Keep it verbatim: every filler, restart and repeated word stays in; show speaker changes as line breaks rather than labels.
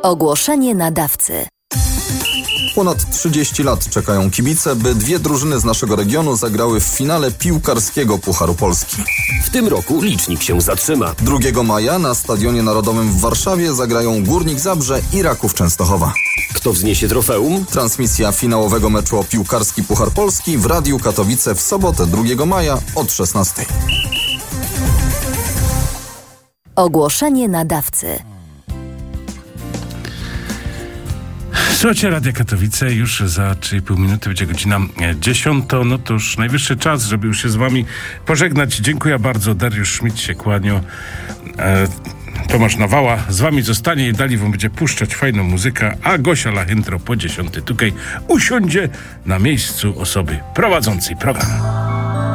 Ogłoszenie nadawcy.
Ponad trzydzieści lat czekają kibice, by dwie drużyny z naszego regionu zagrały w finale piłkarskiego Pucharu Polski.
W tym roku licznik się zatrzyma.
drugiego maja na Stadionie Narodowym w Warszawie zagrają Górnik Zabrze i Raków Częstochowa.
Kto wzniesie trofeum?
Transmisja finałowego meczu o piłkarski Puchar Polski w Radiu Katowice w sobotę drugiego maja od szesnastej.
Ogłoszenie nadawcy.
Słuchajcie, Radio Katowice, już za trzy i pół minuty będzie godzina dziesiąta. No to już najwyższy czas, żeby już się z wami pożegnać. Dziękuję bardzo. Dariusz Szmit się kłaniał. E, Tomasz Nawała z wami zostanie i dalej wam będzie puszczać fajną muzykę, a Gosia Lachętro po dziesiątej tutaj usiądzie na miejscu osoby prowadzącej program.